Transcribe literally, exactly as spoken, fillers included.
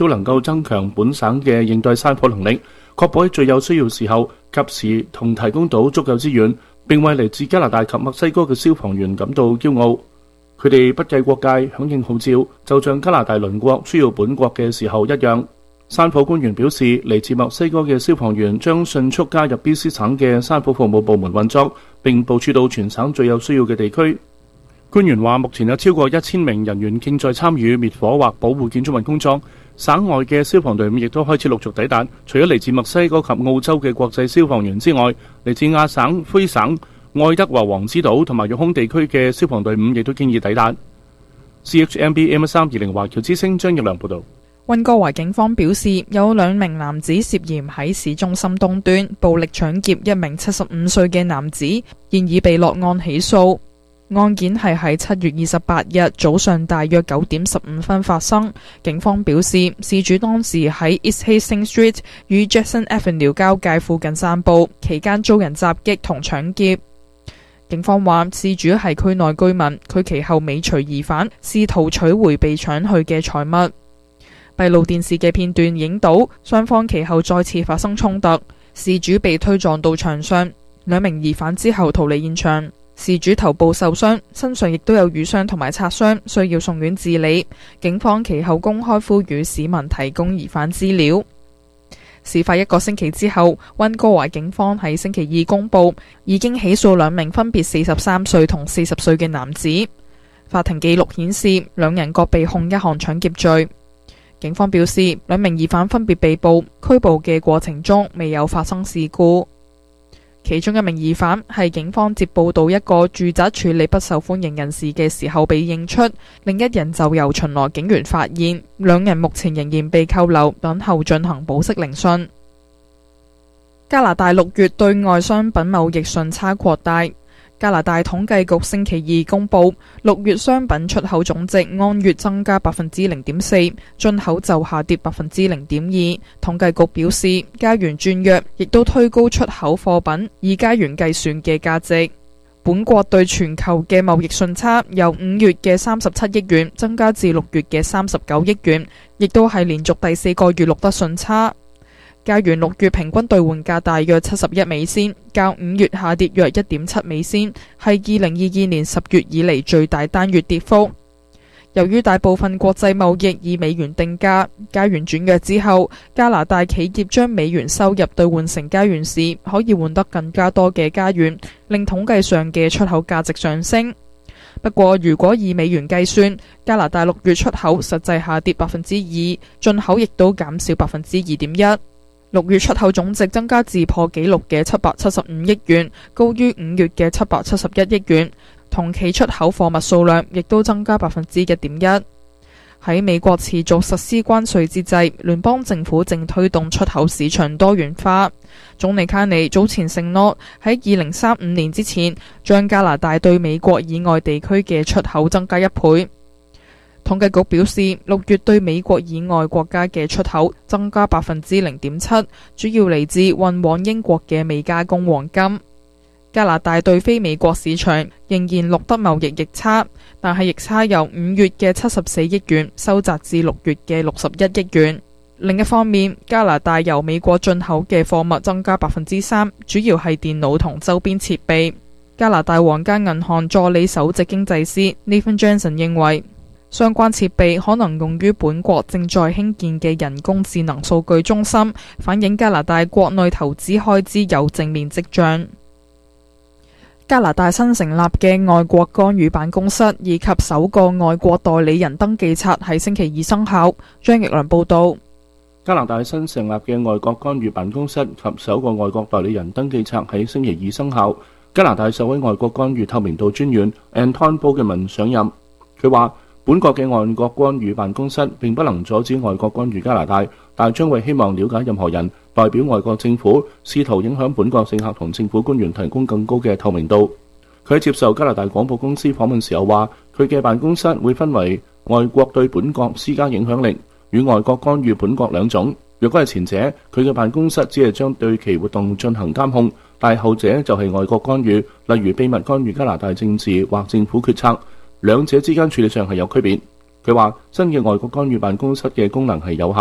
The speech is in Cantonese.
都能夠增強本省嘅應對山火能力，確保喺最有需要時候及時同提供到足夠資源，並為嚟自加拿大及墨西哥嘅消防員感到驕傲。佢哋不計國界，響應號召，就像加拿大鄰國需要本國嘅時候一樣。山火官員表示，嚟自墨西哥嘅消防員將迅速加入 B C 省嘅山火服務部門運作，並部署到全省最有需要嘅地區。官員話，目前有超過一千名人員正在參與滅火或保護建築物工作。省外嘅消防隊伍亦都開始陸續抵達。除咗嚟自墨西哥及澳洲嘅國際消防員之外，嚟自亞省、魁省、愛德華王子島同埋育空地區嘅消防隊伍亦都經已抵達。C H M B M 三二零華僑之聲張奕良報導。 溫哥華警方表示，有兩名男子涉嫌喺市中心東端暴力搶劫一名七十五歲嘅男子，現已被落案起訴。案件係喺七月二十八日早上大約九點十五分發生。警方表示，事主當時喺 East Hastings Street 與 Jackson Avenue 交界附近散步，期間遭人襲擊同搶劫。警方話，事主係區內居民，佢其後尾隨疑犯，試圖取回被搶去嘅財物。閉路電視嘅片段影到雙方其後再次發生衝突，事主被推撞到牆上，兩名疑犯之後逃離現場。事主頭部受傷，身上亦都有瘀傷同埋擦傷，需要送院治理。警方其後公開呼籲市民提供疑犯資料。事發一個星期之後，溫哥華警方喺星期二公布，已經起訴兩名分別四十三歲同四十歲嘅男子。法庭記錄顯示，兩人各被控一項搶劫罪。警方表示，兩名疑犯分別被捕，拘捕嘅過程中未有發生事故。其中一名疑犯係警方接報到一個住宅處理不受歡迎人士嘅時候被認出，另一人就由巡邏警員發現。兩人目前仍然被扣留，等候進行保釋聆訊。加拿大六月對外商品貿易順差擴大。加拿大統計局星期二公布，六月商品出口總值按月增加百分之零點四，進口就下跌百分之零點二。統計局表示，加元轉弱，亦都推高出口貨品以加元計算嘅價值。本國對全球嘅貿易順差由五月嘅三十七億元增加至六月嘅三十九億元，亦都係連續第四個月錄得順差。加元六月平均兌換價大約七十一美仙，較五月下跌約一點七美仙，係二零二二年十月以嚟最大單月跌幅。由於大部分國際貿易以美元定價，加元轉弱之後，加拿大企業將美元收入兌換成加元時，可以換得更加多嘅加元，令統計上嘅出口價值上升。不過，如果以美元計算，加拿大六月出口實際下跌百分之二，進口亦都減少百分之二點一。六月出口總值增加至破紀錄嘅七百七十五億元，高於五月嘅七百七十一億元。同期出口貨物數量亦都增加百分之一點一。喺美國持續實施關稅之際，聯邦政府正推動出口市場多元化。總理卡尼早前承諾喺二零三五年之前，將加拿大對美國以外地區嘅出口增加一倍。統計局表示，六月對美國以外國家嘅出口增加百分之零點七，主要嚟自運往英國嘅未加工黃金。加拿大對非美國市場仍然錄得貿易逆差，但係逆差由五月嘅七十四億元收窄至六月嘅六十一億元。另一方面，加拿大由美國進口嘅貨物增加百分之三，主要係電腦同周邊設備。加拿大皇家銀行助理首席經濟師 Nathan Johnson 認為，相關設備可能用於本國正在興建嘅人工智能數據中心，反映加拿大國內投資開支有正面跡象。加拿大新成立嘅外國干預辦公室以及首個外國代理人登記冊喺星期二生效。張奕良報道。 加拿大新成立嘅外國干預辦公室及首個外國代理人登記冊喺星期二生效。加拿大首位外國干預透明度專員 Anton Bogeman 上任。佢話，本國嘅外國干預辦公室並不能阻止外國干預加拿大，但將為希望了解任何人代表外國政府試圖影響本國政客同政府官員提供更高嘅透明度。佢喺接受加拿大廣播公司訪問時候話，佢嘅辦公室會分為外國對本國施加影響力與外國干預本國兩種。若果係前者，佢嘅辦公室只係將對其活動進行監控，但後者就係外國干預，例如秘密干預加拿大政治或政府決策。兩者之間處理上係有區別。佢話新嘅外國干預辦公室嘅功能係有效。